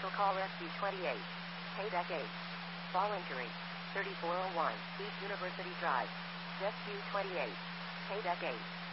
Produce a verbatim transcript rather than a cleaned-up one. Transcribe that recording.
Vehicle call S B twenty-eight. Payback eight. Fall injury. thirty-four oh one. East University Drive. S B twenty-eight. Payback eight.